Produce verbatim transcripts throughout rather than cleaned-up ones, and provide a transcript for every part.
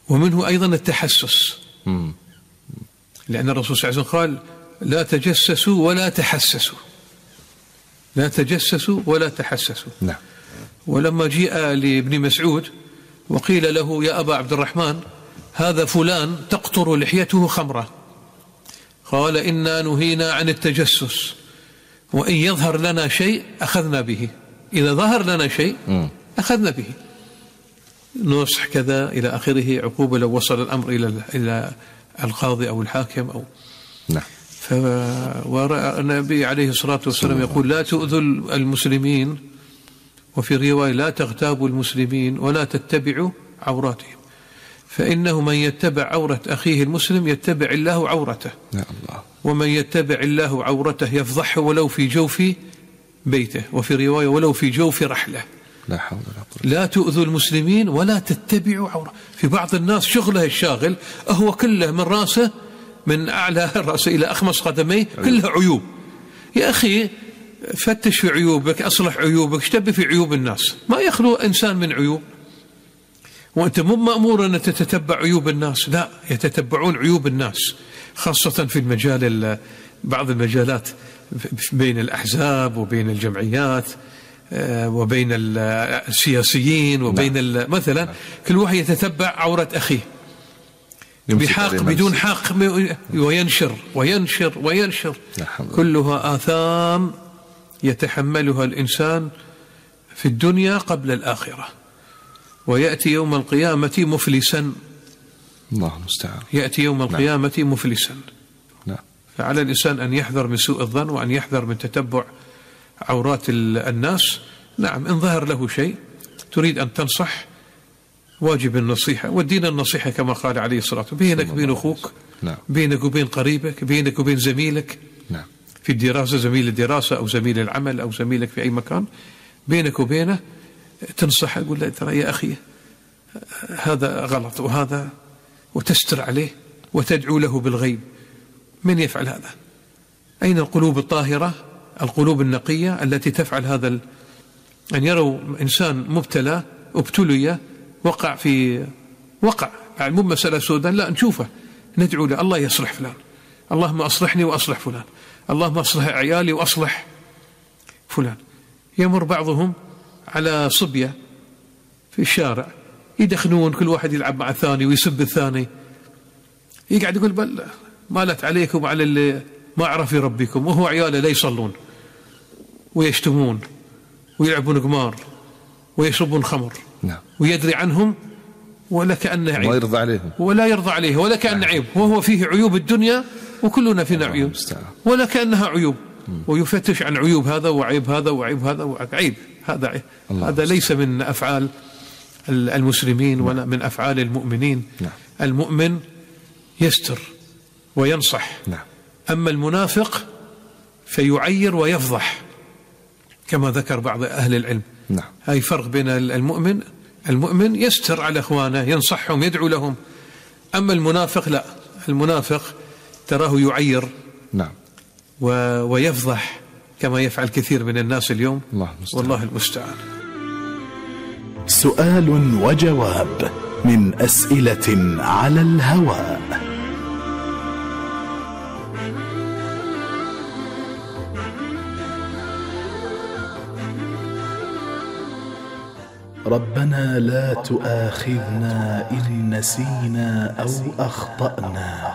ومنه أيضا التحسس، لأن الرسول صلى الله عليه وسلم قال لا تجسسوا ولا تحسسوا، لا تجسسوا ولا تحسسوا. نعم. ولما جيء لابن مسعود وقيل له يا أبا عبد الرحمن هذا فلان تقطر لحيته خمرة، قال إنا نهينا عن التجسس، وإن يظهر لنا شيء أخذنا به، إذا ظهر لنا شيء أخذنا به، نصح كذا إلى آخره، عقوبة لو وصل الأمر إلى إلى القاضي أو الحاكم أو نعم. فالنبي عليه الصلاة والسلام يقول لا تؤذوا المسلمين، وفي رواية لا تغتابوا المسلمين ولا تتبعوا عوراتهم، فإنه من يتبع عورة أخيه المسلم يتبع الله عورته، يا الله. ومن يتبع الله عورته يفضحه ولو في جوف بيته، وفي رواية ولو في جوف رحله. لا حول ولا قوة. لا تؤذوا المسلمين ولا تتبعوا عورة. في بعض الناس شغله الشاغل هو كله من راسه، من أعلى رأسه إلى أخمص قدميه كلها عيوب. يا أخي فتش في عيوبك، أصلح عيوبك، اشتبه في عيوب الناس، ما يخلو إنسان من عيوب، وأنت مو مأمور أن تتتبع عيوب الناس، لا، يتتبعون عيوب الناس، خاصة في المجال بعض المجالات بين الأحزاب وبين الجمعيات وبين السياسيين وبين مثلا كل واحد يتتبع عورة أخيه بحق بدون حق، وينشر وينشر وينشر، كلها آثام يتحملها الإنسان في الدنيا قبل الآخرة، ويأتي يوم القيامة مفلسا. الله المستعان. يأتي يوم القيامة نعم. مفلسا. نعم. فعلى الإنسان أن يحذر من سوء الظن، وأن يحذر من تتبع عورات الناس. نعم، إن ظهر له شيء تريد أن تنصح، واجب النصيحة، والدين النصيحة كما قال عليه الصلاة والسلام، بينك وبين أخوك، نعم. بينك وبين قريبك، بينك وبين زميلك، نعم. في الدراسة، زميل الدراسة أو زميل العمل أو زميلك في أي مكان، بينك وبينه تنصح، تقول له ترى يا أخي هذا غلط وهذا، وتستر عليه وتدعو له بالغيب. من يفعل هذا؟ أين القلوب الطاهرة، القلوب النقية التي تفعل هذا ال... أن يروا إنسان مبتلى ابتلي وقع في وقع، يعني مو مسألة سوداء، لا، نشوفه ندعو له الله يصلح فلان، اللهم أصلحني وأصلح فلان، اللهم أصلح عيالي وأصلح فلان. يمر بعضهم على صبية في الشارع يدخنون، كل واحد يلعب مع الثاني ويسب الثاني، يقعد يقول بل مالت عليكم وعلى اللي ما عرف يربيكم، وهو عياله لا يصلون ويشتمون ويلعبون قمار ويشربون خمر. نعم. ويدري عنهم ولا كأنه عيب، ولا يرضى عليهم، ولا يرضى عليه ولا كأنه عيب، وهو فيه عيوب الدنيا وكلنا فينا عيوب ولا كأنها عيوب، ويفتش عن عيوب هذا وعيب هذا وعيب هذا وعيب هذا عيب. هذا ليس من أفعال المسلمين ولا من أفعال المؤمنين. نعم. المؤمن يستر وينصح. نعم. أما المنافق فيعير ويفضح كما ذكر بعض أهل العلم. نعم. هاي فرق بين المؤمن، المؤمن يستر على أخوانه، ينصحهم، يدعو لهم. أما المنافق لا، المنافق تراه يعير. نعم. ويفضح كما يفعل كثير من الناس اليوم. الله المستعان. والله المستعان. سؤال وجواب من أسئلة على الهواء. ربنا لا تؤاخذنا إن نسينا أو أخطأنا.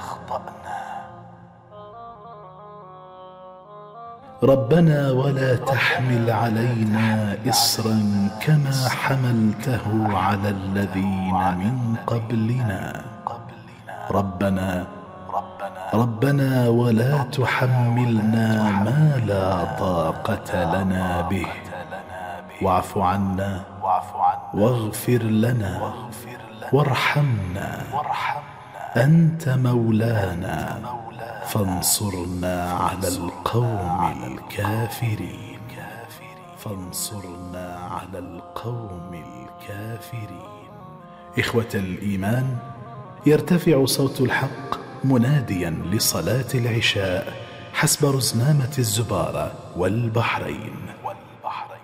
ربنا ولا تحمل علينا إصرا كما حملته على الذين من قبلنا. ربنا ربنا ولا تحملنا ما لا طاقة لنا به، واعف عنا واغفر لنا وارحمنا، أنت مولانا فانصرنا على القوم الكافرين. فانصرنا على القوم الكافرين. إخوة الإيمان، يرتفع صوت الحق مناديا لصلاة العشاء حسب رزنامة الزبارة والبحرين.